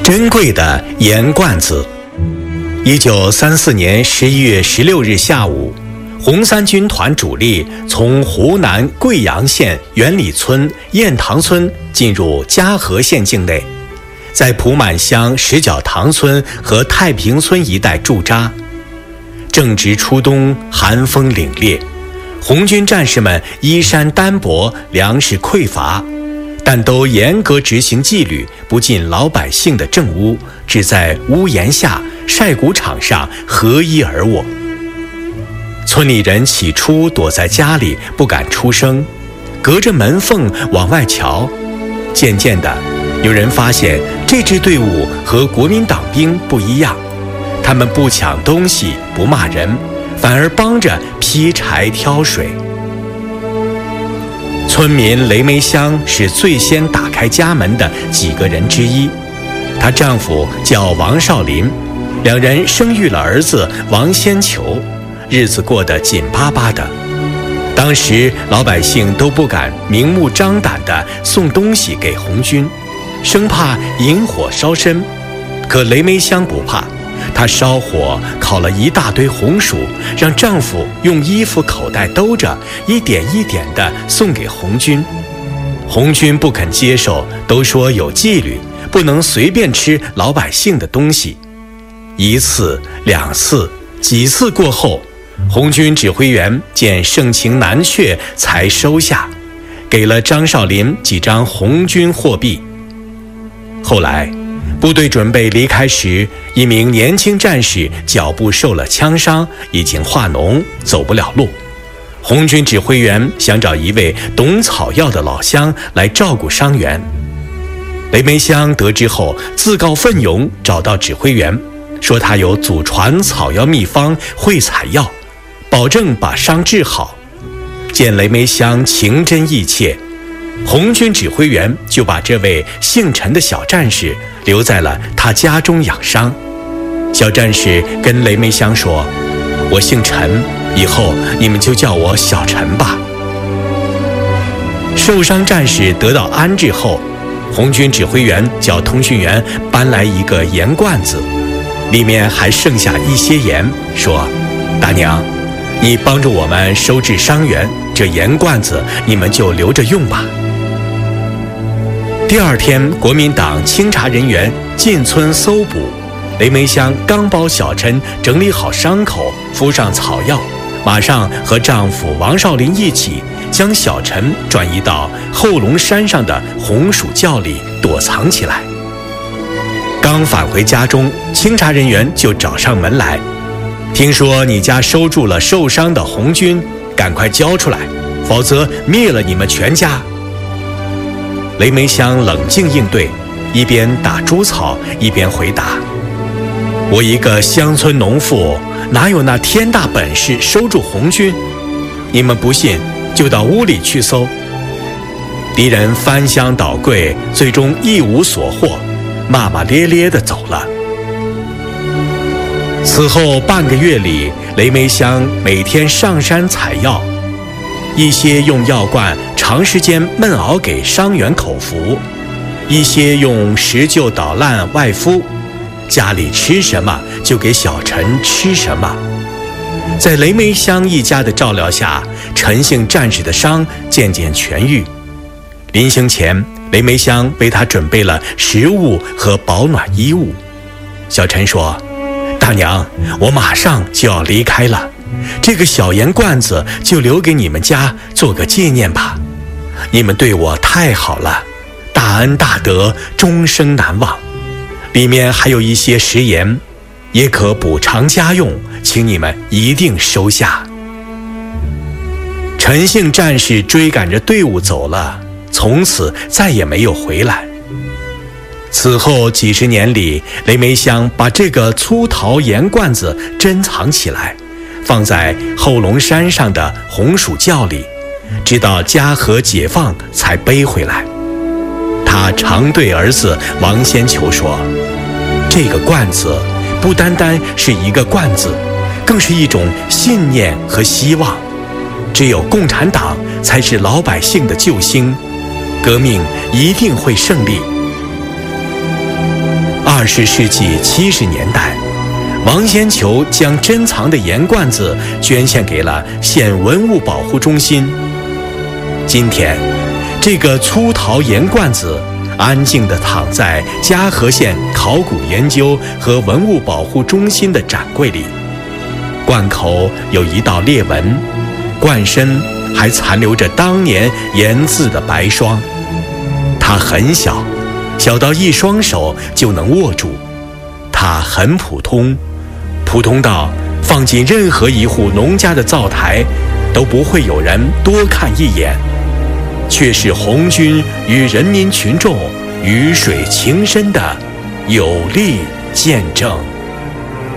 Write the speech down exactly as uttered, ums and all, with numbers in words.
珍贵的盐罐子。一九三四年十一月十六日下午，红三军团主力从湖南贵阳县元里村雁塘村进入嘉禾县境内，在蒲满乡石角塘村和太平村一带驻扎。正值初冬，寒风凛冽，红军战士们衣衫单薄，粮食匮乏，但都严格执行纪律，不进老百姓的正屋，只在屋檐下晒谷场上合衣而卧。村里人起初躲在家里不敢出声，隔着门缝往外瞧。渐渐的，有人发现这支队伍和国民党兵不一样，他们不抢东西，不骂人，反而帮着劈柴挑水。村民雷梅香是最先打开家门的几个人之一，她丈夫叫王少林，两人生育了儿子王先球，日子过得紧巴巴的。当时老百姓都不敢明目张胆地送东西给红军，生怕引火烧身。可雷梅香不怕，她烧火烤了一大堆红薯，让丈夫用衣服口袋兜着，一点一点地送给红军。红军不肯接受，都说有纪律，不能随便吃老百姓的东西。一次两次几次过后，红军指挥员见盛情难却，才收下，给了张少林几张红军货币。后来部队准备离开时，一名年轻战士脚部受了枪伤，已经化脓，走不了路。红军指挥员想找一位懂草药的老乡来照顾伤员。雷梅香得知后自告奋勇找到指挥员，说他有祖传草药秘方，会采药，保证把伤治好。见雷梅香情真意切，红军指挥员就把这位姓陈的小战士留在了他家中养伤。小战士跟雷梅香说：“我姓陈，以后你们就叫我小陈吧。”受伤战士得到安置后，红军指挥员叫通讯员搬来一个盐罐子，里面还剩下一些盐，说：“大娘，你帮助我们收治伤员，这盐罐子你们就留着用吧。”第二天，国民党清查人员进村搜捕，雷梅香刚帮小陈整理好伤口，敷上草药，马上和丈夫王少林一起将小陈转移到后龙山上的红薯窖里躲藏起来。刚返回家中，清查人员就找上门来，听说你家收住了受伤的红军，赶快交出来，否则灭了你们全家。雷梅香冷静应对，一边打猪草一边回答：“我一个乡村农妇，哪有那天大本事收住红军？你们不信，就到屋里去搜。”敌人翻箱倒柜，最终一无所获，骂骂咧咧地走了。此后半个月里，雷梅香每天上山采药，一些用药罐长时间闷熬给伤员口服，一些用石臼捣烂外敷，家里吃什么就给小陈吃什么。在雷梅香一家的照料下，陈姓战士的伤渐渐痊愈。临行前，雷梅香为他准备了食物和保暖衣物。小陈说：“大娘，我马上就要离开了，这个小盐罐子就留给你们家做个纪念吧。你们对我太好了，大恩大德终生难忘。里面还有一些食盐，也可补偿家用，请你们一定收下。”陈姓战士追赶着队伍走了，从此再也没有回来。此后几十年里，雷梅香把这个粗陶盐罐子珍藏起来，放在后龙山上的红薯窖里，直到嘉禾解放才背回来。他常对儿子王先球说：“这个罐子不单单是一个罐子，更是一种信念和希望。只有共产党才是老百姓的救星，革命一定会胜利。” 二十世纪七十年代，王先球将珍藏的盐罐子捐献给了县文物保护中心。今天，这个粗陶盐罐子安静地躺在嘉禾县考古研究和文物保护中心的展柜里，罐口有一道裂纹，罐身还残留着当年盐渍的白霜。它很小，小到一双手就能握住。它很普通，普通到放进任何一户农家的灶台都不会有人多看一眼，却是红军与人民群众鱼水情深的有力见证。